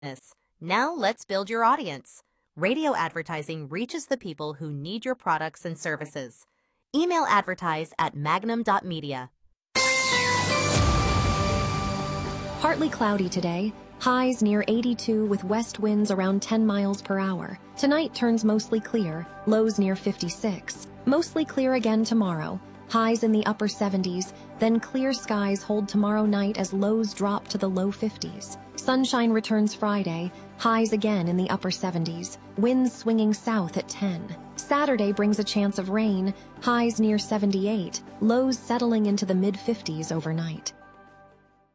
Now let's build your audience. Radio advertising reaches the people who need your products and services. Email advertise at magnum.media. Partly cloudy today. Highs near 82 with west winds around 10 miles per hour. Tonight turns mostly clear. Lows near 56. Mostly clear again tomorrow. Highs in the upper 70s, then clear skies hold tomorrow night as lows drop to the low 50s. Sunshine returns Friday, highs again in the upper 70s, winds swinging south at 10. Saturday brings a chance of rain, highs near 78, lows settling into the mid-50s overnight.